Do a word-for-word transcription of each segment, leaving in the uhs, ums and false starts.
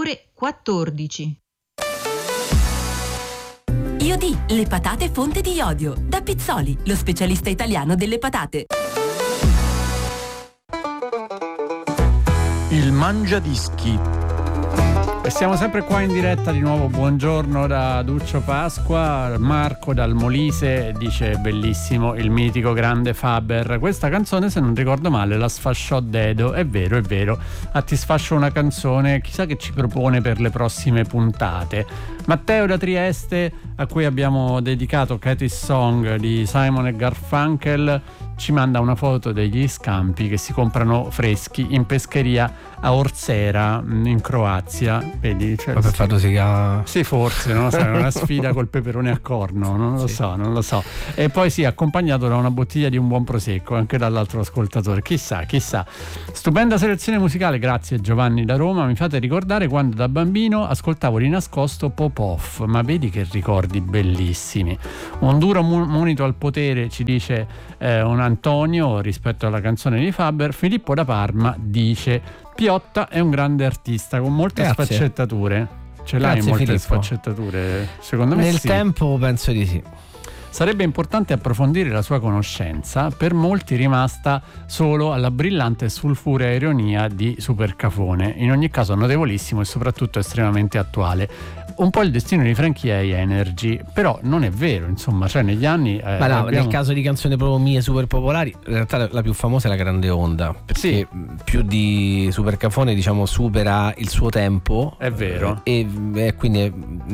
ore quattordici. Io di le patate fonte di iodio. Da Pizzoli, lo specialista italiano delle patate. Il Mangiadischi. E siamo sempre qua in diretta di nuovo. Buongiorno da Duccio Pasqua. Marco dal Molise dice: bellissimo il mitico grande Faber. Questa canzone, se non ricordo male, la sfasciò Dedo. È vero, è vero. A Ti sfascio una canzone, chissà che ci propone per le prossime puntate. Matteo da Trieste, a cui abbiamo dedicato Katie's Song di Simon e Garfunkel, ci manda una foto degli scampi che si comprano freschi in pescheria a Orsera in Croazia. Vedi? Cioè, ma per farlo si chiama... Sì, forse, non lo so, è una sfida col peperone a corno, non lo sì. so, non lo so. E poi sì, accompagnato da una bottiglia di un buon prosecco anche dall'altro ascoltatore. Chissà, chissà. Stupenda selezione musicale, grazie Giovanni da Roma. Mi fate ricordare quando da bambino ascoltavo di nascosto Popov, ma vedi che ricordi bellissimi. Un duro mu- monito al potere, ci dice eh, un Antonio rispetto alla canzone di Faber. Filippo da Parma dice: Piotta è un grande artista con molte Grazie. sfaccettature. Ce l'hai Grazie, molte Filippo. sfaccettature? Secondo me Nel sì. tempo penso di sì. Sarebbe importante approfondire la sua conoscenza, per molti rimasta solo alla brillante sulfurea ironia di Supercafone. In ogni caso notevolissimo e soprattutto estremamente attuale. Un po' il destino di Frankie e Energy, però non è vero, insomma, cioè negli anni eh, Ma no, abbiamo... nel caso di canzoni proprio mie super popolari, in realtà la più famosa è La Grande Onda, perché Sì. più di Supercafone, diciamo, supera il suo tempo. È vero. E, e quindi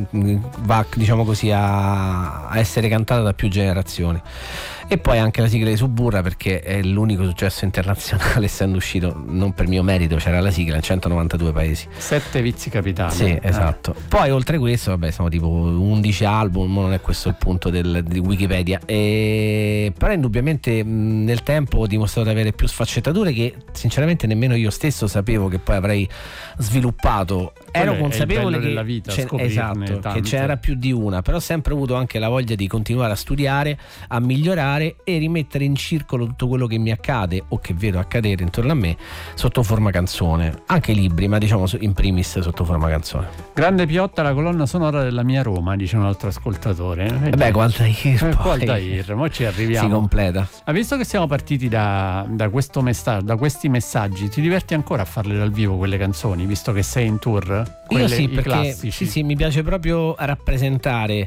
va, diciamo così, a, a essere cantata da più generazioni. E poi anche la sigla di Suburra, perché è l'unico successo internazionale, essendo uscito non per mio merito, c'era la sigla in centonovantadue paesi. Sette vizi capitali. Sì, eh. esatto. Poi oltre questo, vabbè, sono tipo undici album, non è questo il punto del, di Wikipedia. E, però indubbiamente mh, nel tempo ho dimostrato di avere più sfaccettature che sinceramente nemmeno io stesso sapevo che poi avrei sviluppato. Ero Quello è consapevole il bello che, della vita, ce- scoprirne esatto, tante. che c'era più di una, però ho sempre avuto anche la voglia di continuare a studiare, a migliorare e rimettere in circolo tutto quello che mi accade o che vedo accadere intorno a me sotto forma canzone, anche i libri, ma diciamo in primis sotto forma canzone. Grande Piotta, la colonna sonora della mia Roma, dice un altro ascoltatore. E beh, Gualtair, eh, poi Gualtair, mo ci arriviamo. si completa. Ma visto che siamo partiti da, da questo messaggio, da questi messaggi, ti diverti ancora a farle dal vivo quelle canzoni, visto che sei in tour? Quelle, Io sì, i perché classici. sì, sì, mi piace proprio rappresentare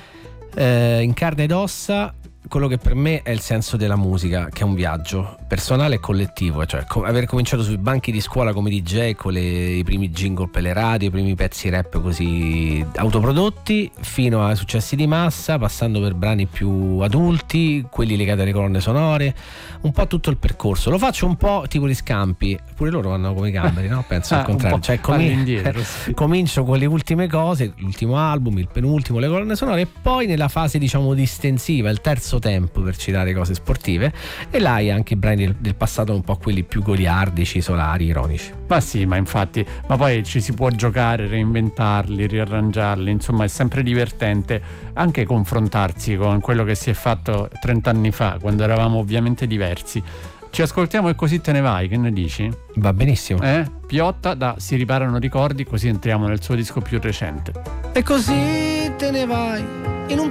eh, in carne ed ossa quello che per me è il senso della musica, che è un viaggio personale e collettivo, cioè co- aver cominciato sui banchi di scuola come D J con le, i primi jingle per le radio, i primi pezzi rap così autoprodotti, fino ai successi di massa, passando per brani più adulti, quelli legati alle colonne sonore, un po' tutto il percorso. Lo faccio un po' tipo gli Scampi, pure loro vanno come i gamberi, no? Penso al Ah, contrario, cioè comi- sì. comincio con le ultime cose, l'ultimo album, il penultimo, le colonne sonore, e poi nella fase diciamo distensiva, il terzo tempo, per citare cose sportive, e là hai anche i brani del, del passato, un po' quelli più goliardici, solari, ironici. Ma sì, ma infatti, ma poi ci si può giocare, reinventarli, riarrangiarli, insomma è sempre divertente anche confrontarsi con quello che si è fatto trent'anni fa, quando eravamo ovviamente diversi. Ci ascoltiamo e così te ne vai, che ne dici? Va benissimo. Eh? Piotta da Si riparano ricordi, così entriamo nel suo disco più recente. E così te ne vai in un